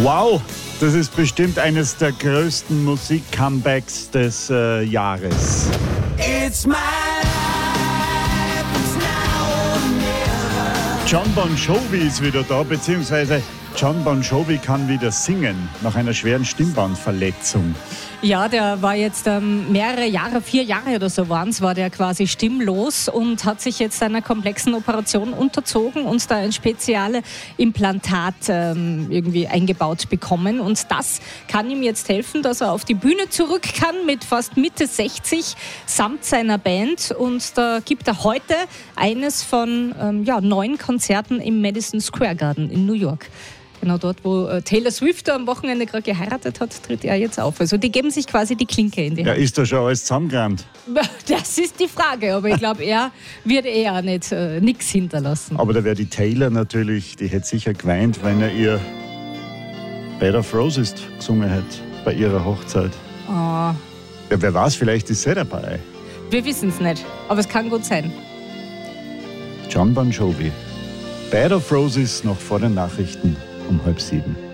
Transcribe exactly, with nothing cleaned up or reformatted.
Wow, das ist bestimmt eines der größten Musik-Comebacks des äh, Jahres. It's my life, it's now or never. Jon Bon Jovi ist wieder da, beziehungsweise Jon Bon Jovi kann wieder singen nach einer schweren Stimmbandverletzung. Ja, der war jetzt ähm, mehrere Jahre, vier Jahre oder so waren es, war der quasi stimmlos und hat sich jetzt einer komplexen Operation unterzogen und da ein spezielles Implantat ähm, irgendwie eingebaut bekommen. Und das kann ihm jetzt helfen, dass er auf die Bühne zurück kann mit fast Mitte sechzig samt seiner Band. Und da gibt er heute eines von ähm, ja, neun Konzerten im Madison Square Garden in New York. Genau dort, wo äh, Taylor Swift am Wochenende gerade geheiratet hat, tritt er jetzt auf. Also die geben sich quasi die Klinke in die Hand. Ja, ist da schon alles zusammengerannt? Das ist die Frage, aber ich glaube, er wird eher nicht äh, nichts hinterlassen. Aber da wäre die Taylor natürlich, die hätte sicher geweint, wenn er ihr Bed of Roses gesungen hätte bei ihrer Hochzeit. Oh. Ja, wer weiß, vielleicht ist sie dabei. Wir wissen es nicht, aber es kann gut sein. Jon Bon Jovi. Bed of Roses noch vor den Nachrichten um halb sieben.